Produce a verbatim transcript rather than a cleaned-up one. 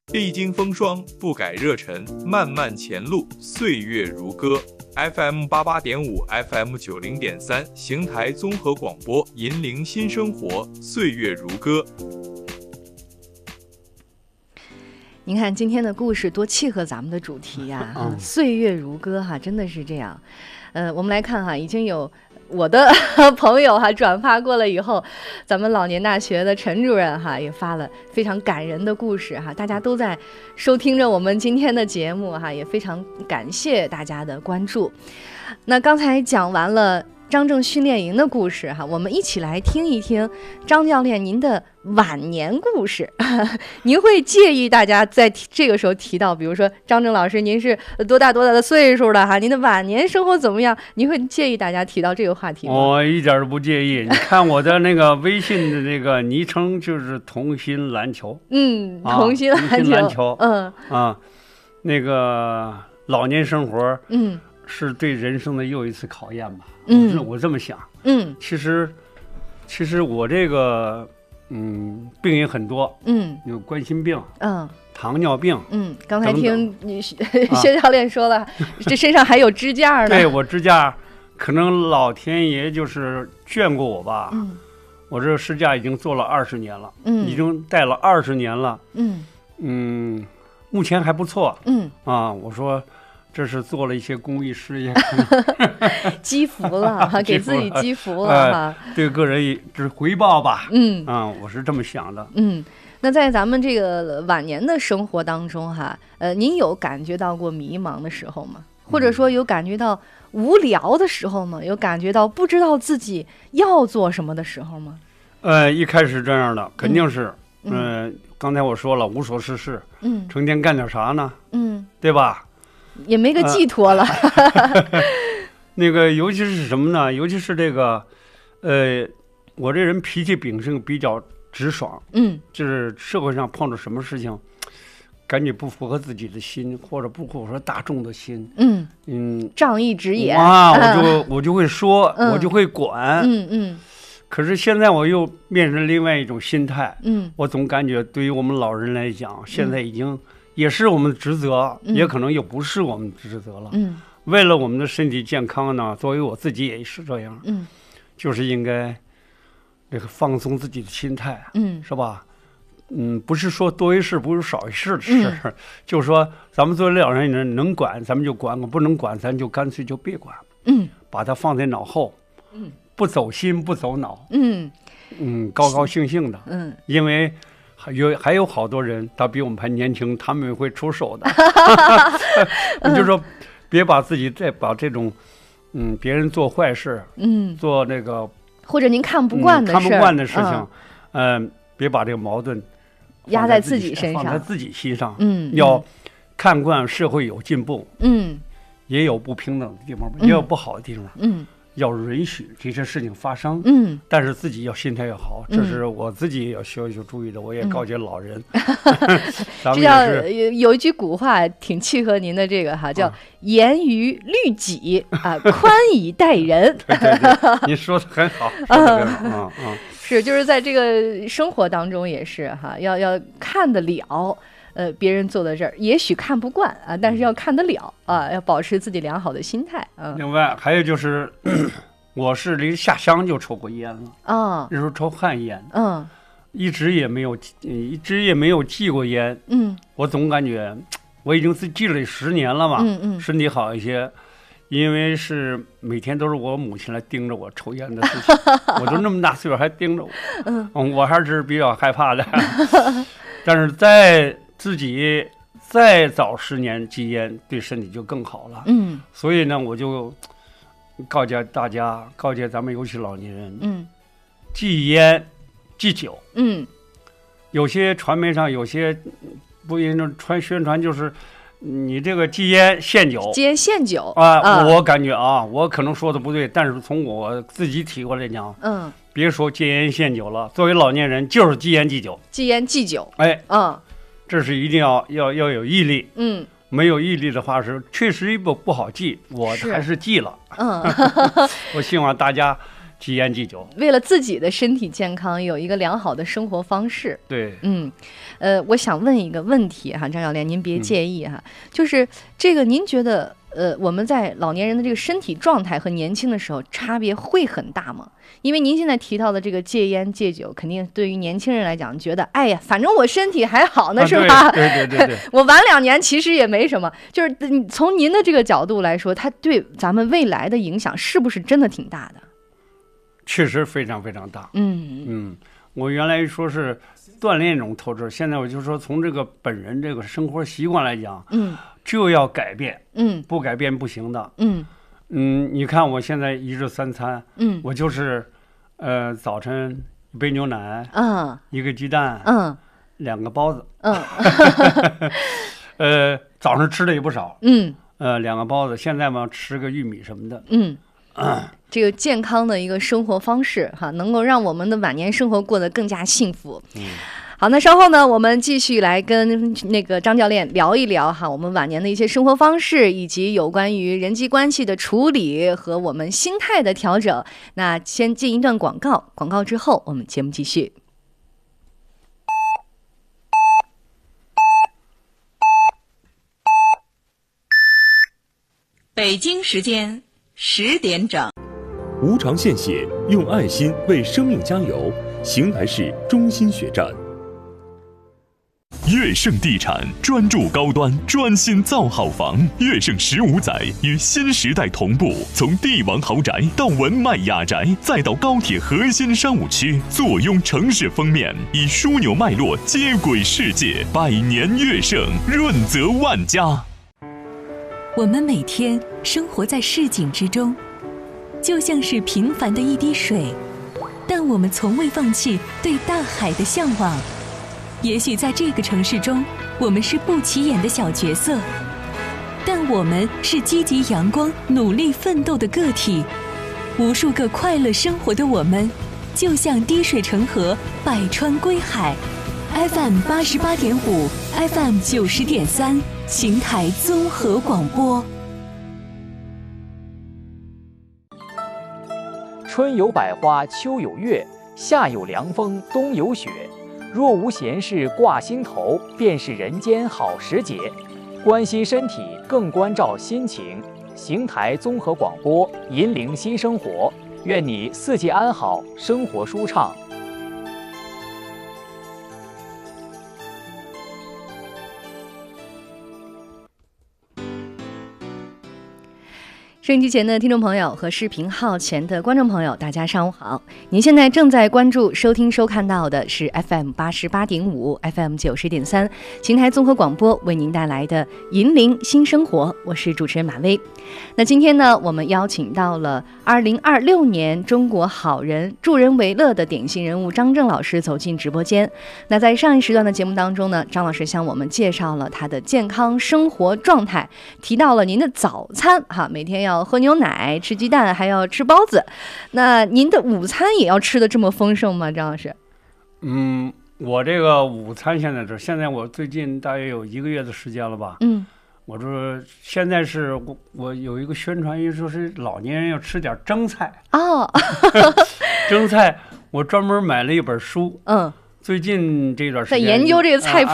历经风霜，不改热忱，漫漫前路，岁月如歌。F M 八八点五 ，F M 九零点三，邢台综合广播，引领新生活，岁月如歌。 您看今天的故事多契合咱们的主题呀、啊嗯！岁月如歌哈，真的是这样。呃，我们来看哈，已经有我的朋友哈转发过了以后，咱们老年大学的陈主任哈也发了非常感人的故事哈，大家都在收听着我们今天的节目哈，也非常感谢大家的关注。那刚才讲完了张正训练营的故事哈，我们一起来听一听张教练您的晚年故事。您会介意大家在这个时候提到，比如说张正老师您是多大多大的岁数了哈，您的晚年生活怎么样？您会介意大家提到这个话题吗？ 我一点都不介意。你看我的那个微信的那个昵称就是童心篮球。 嗯，童心篮球。啊、童心篮球。 嗯啊，那个老年生活， 嗯， 是对人生的又一次考验吧。 嗯， 我这么想。 嗯， 其实，其实我这个，嗯，病也很多。 嗯， 有冠心病。 嗯， 糖尿病。 嗯，刚才听你薛教练说了，啊、这身上还有支架呢。 对，我支架，可能老天爷就是眷顾我吧。 嗯， 我这支架已经做了二十年了。 嗯， 已经戴了二十年了。 嗯嗯，目前还不错。 嗯啊，我说。这是做了一些公益事业， 积福了哈，给自己积福了哈、 呃，对个人就是回报吧。 嗯啊，我是这么想的。 嗯，那在咱们这个晚年的生活当中哈，呃，您有感觉到过迷茫的时候吗？或者说有感觉到无聊的时候吗？有感觉到不知道自己要做什么的时候吗？ 呃，一开始这样的肯定是， 嗯， 嗯呃、刚才我说了，无所事事， 嗯， 成天干点啥呢？ 嗯， 对吧？ 也没个寄托了。 呃、那个尤其是什么呢？尤其是这个呃我这人脾气秉性比较直爽。 嗯， 就是社会上碰到什么事情感觉不符合自己的心，或者不符合大众的心， 嗯嗯， 仗义直言啊，我就我就会说、 嗯、 我就会管。 嗯嗯， 可是现在我又变成另外一种心态。 嗯， 我总感觉对于我们老人来讲，现在已经也是我们的职责、 嗯、 也可能又不是我们的职责了。 嗯，为了我们的身体健康呢，作为我自己也是这样。 嗯， 就是应该这个放松自己的心态。 嗯， 是吧？嗯，不是说多一事不如少一事的事、 嗯、 就是说咱们作为老人人能管咱们就管，不能管咱就干脆就别管。 嗯， 把它放在脑后。 嗯， 不走心不走脑。 嗯嗯，高高兴兴的。 嗯， 因为还有还有好多人他比我们还年轻，他们会出手的。你就说别把自己再把这种嗯别人做坏事， 嗯， 做那个或者您看不惯的事、 嗯、看不惯的事情，嗯、 呃， 别把这个矛盾压在自己身上， 放在自己心上。 嗯， 要看惯社会有进步， 嗯， 也有不平等的地方，嗯、也有不好的地方， 嗯，要允许这些事情发生， 嗯， 但是自己要心态要好，这是我自己也要需要去注意的。我也告诫老人， 嗯、这叫有一句古话挺契合您的这个哈，叫严于律己啊，宽以待人。 对对对，你说的很好，说得很好啊啊。 是，就是在这个生活当中也是哈，要要看得了，呃，别人做的事儿，也许看不惯啊，但是要看得了啊，要保持自己良好的心态啊。 另外还有就是，我是离下乡就抽过烟了啊， 那时候抽旱烟， 嗯， 一直也没有，一直也没有戒过烟， 嗯， 我总感觉我已经是戒了十年了嘛， 嗯嗯， 身体好一些。因为是每天都是我母亲来盯着我抽烟的事情，我都那么大岁数还盯着我， 嗯， 我还是比较害怕的。但是在自己再早十年戒烟，对身体就更好了。 嗯， 所以呢，我就告诫大家，告诫咱们尤其老年人， 嗯， 戒烟、戒酒。 嗯， 有些传媒上有些不应该传宣传就是。你这个戒烟限酒， 戒烟限酒啊、呃！我感觉啊，我可能说的不对，但是从我自己体会来讲， 嗯， 别说戒烟限酒了，作为老年人就是戒烟戒酒， 戒烟戒酒， 哎， 嗯， 这是一定要要要有毅力， 嗯， 没有毅力的话是确实不不好戒，我还是戒了， 嗯， 我希望大家忌烟忌酒， 为了自己的身体健康有一个良好的生活方式。 对， 嗯，呃，我想问一个问题哈，张教练，您别介意哈，嗯、就是这个，您觉得呃，我们在老年人的这个身体状态和年轻的时候差别会很大吗？因为您现在提到的这个戒烟戒酒，肯定对于年轻人来讲，觉得哎呀，反正我身体还好呢， 啊、 是吧？ 对对对对， 我晚两年其实也没什么。就是从您的这个角度来说，它对咱们未来的影响是不是真的挺大的？ 确实非常非常大。 嗯嗯，我原来说是锻炼一种透支，现在我就说从这个本人这个生活习惯来讲， 嗯， 就要改变， 嗯， 不改变不行的。 嗯嗯，你看我现在一日三餐， 嗯， 我就是呃早晨一杯牛奶， 嗯， 一个鸡蛋， 嗯， 两个包子， 嗯， 呃早上吃的也不少， 嗯， 呃两个包子，现在嘛吃个玉米什么的， 嗯。这个健康的一个生活方式哈，能够让我们的晚年生活过得更加幸福。 嗯， 好，那稍后呢，我们继续来跟那个张教练聊一聊哈，我们晚年的一些生活方式，以及有关于人际关系的处理和我们心态的调整。那先进一段广告，广告之后我们节目继续。 北京时间十点整， 无偿献血，用爱心为生命加油。邢台市中心血站。悦盛地产专注高端，专心造好房。悦盛十五载与新时代同步，从帝王豪宅到文迈雅宅，再到高铁核心商务区，坐拥城市封面，以枢纽脉络接轨世界。百年悦盛，润泽万家。 我们每天生活在市井之中，就像是平凡的一滴水，但我们从未放弃对大海的向往。也许在这个城市中，我们是不起眼的小角色，但我们是积极阳光、努力奋斗的个体。无数个快乐生活的我们，就像滴水成河，百川归海。F M 八十八点五 ，F M 九十点三，邢台综合广播。 春有百花，秋有月，夏有凉风，冬有雪。若无闲事挂心头，便是人间好时节。关心身体，更关照心情。邢台综合广播，引领新生活。愿你四季安好，生活舒畅。 收音机前的听众朋友和视频号前的观众朋友，大家上午好！您现在正在关注、收听、收看到的是 F M 八十八点五、F M 九十点三邢台综合广播为您带来的《银铃新生活》，我是主持人马薇。那今天呢，我们邀请到了二零二六年中国好人助人为乐的典型人物张正老师走进直播间。那在上一时段的节目当中呢，张老师向我们介绍了他的健康生活状态，提到了您的早餐哈，每天要喝牛奶、吃鸡蛋，还要吃包子。那您的午餐也要吃的这么丰盛吗，张老师？ 嗯，我这个午餐现在这，现在我最近大约有一个月的时间了吧。 嗯， 我说现在是我我有一个宣传，一说是老年人要吃点蒸菜哦， 蒸菜，我专门买了一本书。 嗯， 最近这段时间在研究这个菜谱。